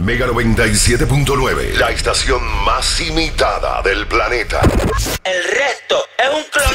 Mega 97.9, la estación más imitada del planeta. El resto es un clon.